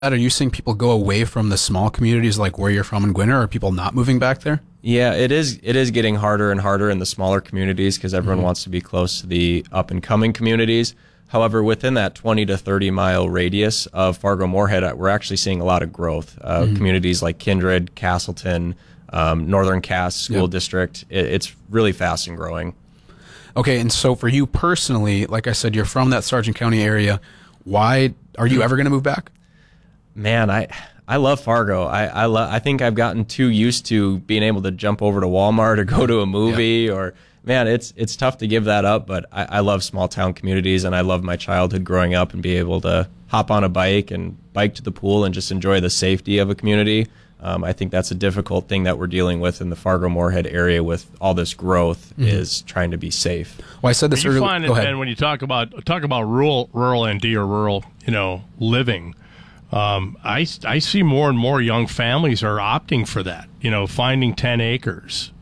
Are you seeing people go away from the small communities like where you're from in Gwinnett? Or are people not moving back there? Yeah, it is. It is getting harder and harder in the smaller communities because everyone wants to be close to the up and coming communities. However, within that 20 to 30 mile radius of Fargo-Moorhead, we're actually seeing a lot of growth. Communities like Kindred, Castleton, Northern Cass School District. It's really fast and growing. Okay, and so for you personally, like I said, you're from that Sargent County area. Why are you ever going to move back? Man, I love Fargo. I think I've gotten too used to being able to jump over to Walmart or go to a movie or man, it's tough to give that up, but I love small town communities and I love my childhood growing up and be able to hop on a bike and bike to the pool and just enjoy the safety of a community. I think that's a difficult thing that we're dealing with in the Fargo-Moorhead area with all this growth is trying to be safe. Well, I said this earlier. You find it, Ben, when you talk about rural ND or rural, living, I see more and more young families are opting for that. Finding 10 acres.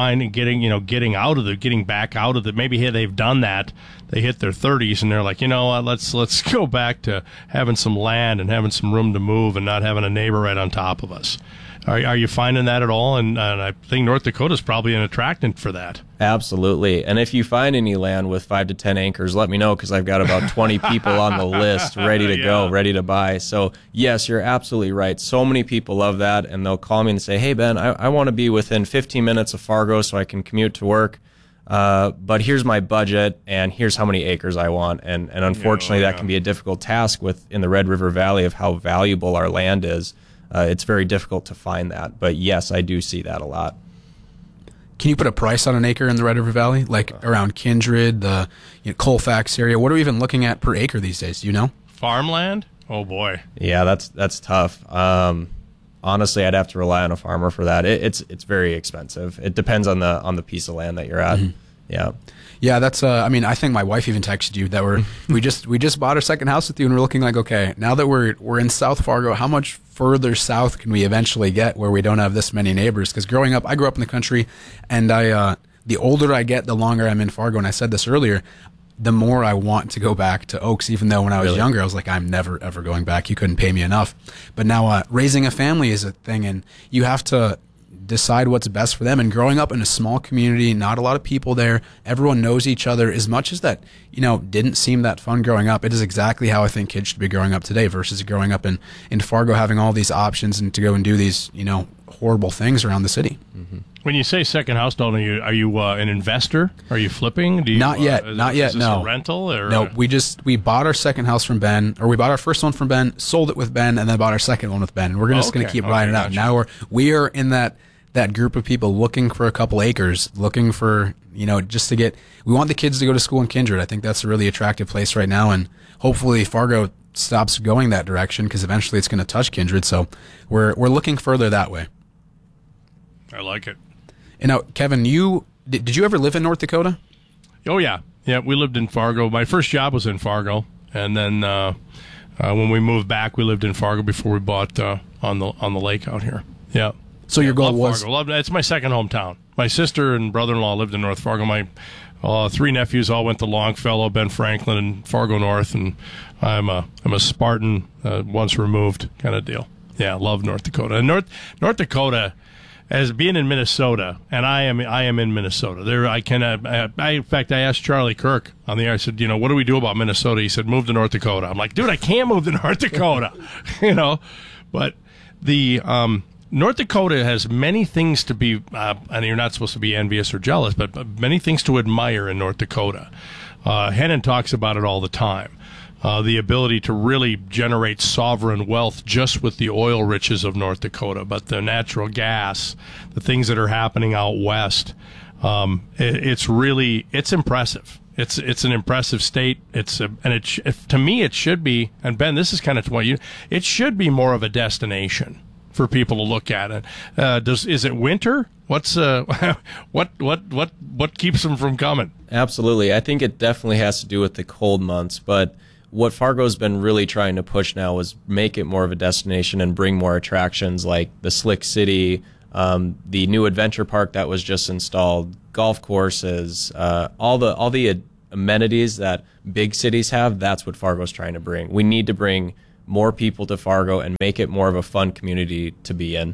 Getting back out of the. Maybe they've done that. They hit their 30s and they're like, you know what? Let's go back to having some land and having some room to move and not having a neighbor right on top of us. Are you finding that at all? And I think North Dakota is probably an attractant for that. Absolutely. And if you find any land with 5 to 10 acres, let me know because I've got about 20 people on the list ready to go, ready to buy. So, yes, you're absolutely right. So many people love that, and they'll call me and say, hey, Ben, I want to be within 15 minutes of Fargo so I can commute to work. But here's my budget, and here's how many acres I want. And unfortunately, that can be a difficult task in the Red River Valley of how valuable our land is. It's very difficult to find that. But, yes, I do see that a lot. Can you put a price on an acre in the Red River Valley, like around Kindred, the Colfax area? What are we even looking at per acre these days? Do you know? Farmland? Oh, boy. Yeah, that's tough. Honestly, I'd have to rely on a farmer for that. It's very expensive. It depends on the piece of land that you're at. Yeah. Yeah, that's. I think my wife even texted you that we just bought our second house with you, and we're looking like, okay, now that we're in South Fargo, how much further south can we eventually get where we don't have this many neighbors? Because growing up, I grew up in the country, and the older I get, the longer I'm in Fargo. And I said this earlier, the more I want to go back to Oaks, even though when I was younger, I was like, I'm never ever going back. You couldn't pay me enough. But now raising a family is a thing, and you have to decide what's best for them. And growing up in a small community, not a lot of people there, everyone knows each other. As much as that, didn't seem that fun growing up, it is exactly how I think kids should be growing up today versus growing up in Fargo, having all these options and to go and do these, horrible things around the city. When you say second house, Dalton, are you an investor? Are you flipping? Not yet. Is this a rental? Or? No, we bought our second house from Ben, or we bought our first one from Ben, sold it with Ben, and then bought our second one with Ben. And we're just going to keep riding it out. Gotcha. Now we are in that group of people looking for a couple acres, looking for, just to get, we want the kids to go to school in Kindred. I think that's a really attractive place right now. And hopefully Fargo stops going that direction because eventually it's going to touch Kindred. So we're looking further that way. I like it. And now, Kevin, did you ever live in North Dakota? Oh, yeah. Yeah, we lived in Fargo. My first job was in Fargo. And then when we moved back, we lived in Fargo before we bought on the lake out here. Yeah. So your goal was... Fargo. It's my second hometown. My sister and brother-in-law lived in North Fargo. My 3 nephews all went to Longfellow, Ben Franklin, and Fargo North, and I'm a Spartan, once removed kind of deal. Yeah, I love North Dakota. And North Dakota, as being in Minnesota, and I am in Minnesota. In fact, I asked Charlie Kirk on the air. I said, what do we do about Minnesota? He said, move to North Dakota. I'm like, dude, I can't move to North Dakota, But the North Dakota has many things to be, and you're not supposed to be envious or jealous, but many things to admire in North Dakota. Hennon talks about it all the time. The ability to really generate sovereign wealth just with the oil riches of North Dakota, but the natural gas, the things that are happening out west, it's impressive. It's an impressive state. To me, it should be, and Ben, this is kind of what it should be more of a destination for people to look at it. Is it winter? What's what keeps them from coming? Absolutely. I think it definitely has to do with the cold months, but what Fargo's been really trying to push now is make it more of a destination and bring more attractions like the Slick City, the new adventure park that was just installed, golf courses, all the amenities that big cities have. That's what Fargo's trying to bring. We need to bring more people to Fargo and make it more of a fun community to be in.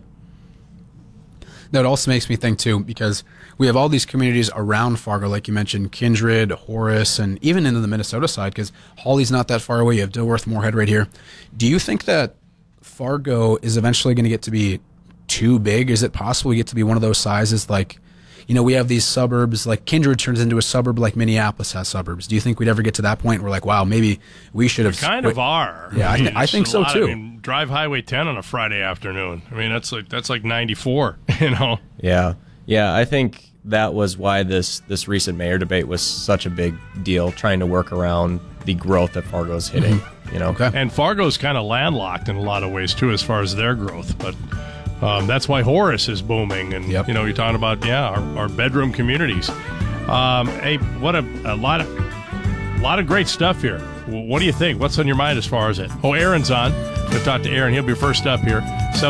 That also makes me think, too, because we have all these communities around Fargo, like you mentioned, Kindred, Horace, and even into the Minnesota side, because Hawley's not that far away. You have Dilworth, Moorhead right here. Do you think that Fargo is eventually going to get to be too big? Is it possible we get to be one of those sizes like, we have these suburbs, like Kindred turns into a suburb like Minneapolis has suburbs. Do you think we'd ever get to that point where like, wow, maybe we should have... Kind of are. Yeah, I think so too. Drive Highway 10 on a Friday afternoon. That's like 94, Yeah. Yeah, I think that was why this recent mayor debate was such a big deal, trying to work around the growth that Fargo's hitting, Okay. And Fargo's kind of landlocked in a lot of ways, too, as far as their growth. But that's why Horace is booming. And, Yep. you're talking about, our bedroom communities. Hey, what a lot of great stuff here. What do you think? What's on your mind as far as it? Oh, Aaron's on. We'll talk to Aaron. He'll be first up here.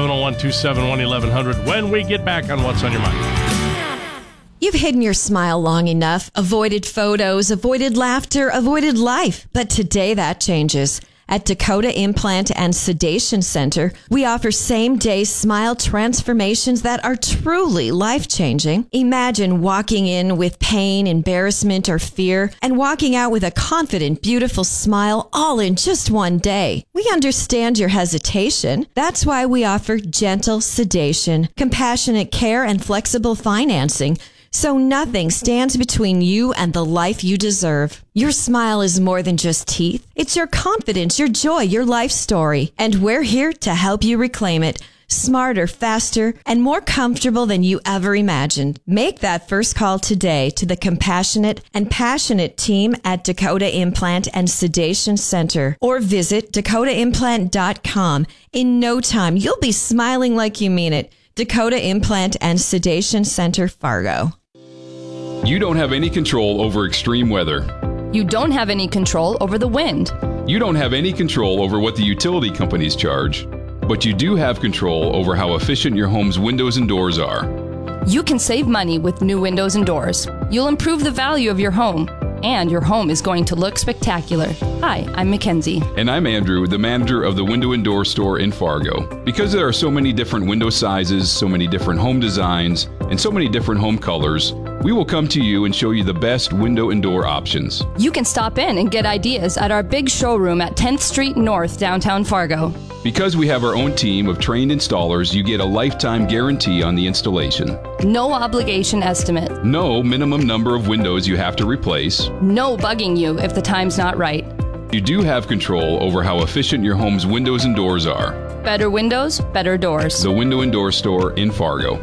701-271-1100. When we get back on What's on Your Mind. You've hidden your smile long enough, avoided photos, avoided laughter, avoided life. But today that changes. At Dakota Implant and Sedation Center, we offer same-day smile transformations that are truly life-changing. Imagine walking in with pain, embarrassment, or fear, and walking out with a confident, beautiful smile all in just one day. We understand your hesitation. That's why we offer gentle sedation, compassionate care, and flexible financing. So nothing stands between you and the life you deserve. Your smile is more than just teeth. It's your confidence, your joy, your life story. And we're here to help you reclaim it. Smarter, faster, and more comfortable than you ever imagined. Make that first call today to the compassionate and passionate team at Dakota Implant and Sedation Center, or visit dakotaimplant.com. In no time, you'll be smiling like you mean it. Dakota Implant and Sedation Center, Fargo. You don't have any control over extreme weather. You don't have any control over the wind. You don't have any control over what the utility companies charge. But you do have control over how efficient your home's windows and doors are. You can save money with new windows and doors. You'll improve the value of your home, and your home is going to look spectacular. Hi, I'm Mackenzie. And I'm Andrew, the manager of the Window and Door Store in Fargo. Because there are so many different window sizes, so many different home designs, and so many different home colors, we will come to you and show you the best window and door options. You can stop in and get ideas at our big showroom at 10th Street North, downtown Fargo. Because we have our own team of trained installers, you get a lifetime guarantee on the installation. No obligation estimate. No minimum number of windows you have to replace. No bugging you if the time's not right. You do have control over how efficient your home's windows and doors are. Better windows, better doors. The Window and Door Store in Fargo.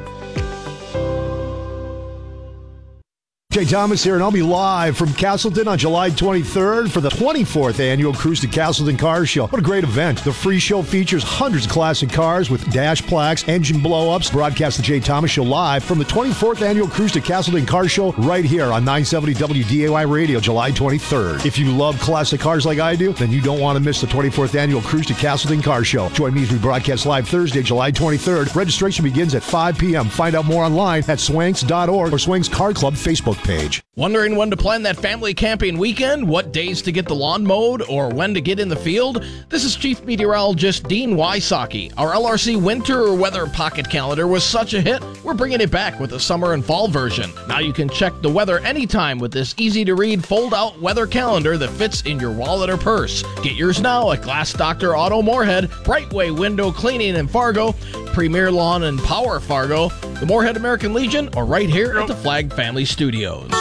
Jay Thomas here, and I'll be live from Castleton on July 23rd for the 24th annual Cruise to Castleton Car Show. What a great event. The free show features hundreds of classic cars with dash plaques, engine blow-ups. Broadcast the Jay Thomas Show live from the 24th annual Cruise to Castleton Car Show right here on 970 WDAY Radio, July 23rd. If you love classic cars like I do, then you don't want to miss the 24th annual Cruise to Castleton Car Show. Join me as we broadcast live Thursday, July 23rd. Registration begins at 5 p.m. Find out more online at swanks.org or Swanks Car Club Facebook page. Wondering when to plan that family camping weekend, what days to get the lawn mowed, or when to get in the field? This is Chief Meteorologist Dean Wysocki. Our LRC winter weather pocket calendar was such a hit, we're bringing it back with a summer and fall version. Now you can check the weather anytime with this easy-to-read fold-out weather calendar that fits in your wallet or purse. Get yours now at Glass Doctor Auto Moorhead, Brightway Window Cleaning in Fargo, Premier Lawn and Power Fargo, the Moorhead American Legion, or right here at the Flag Family Studios.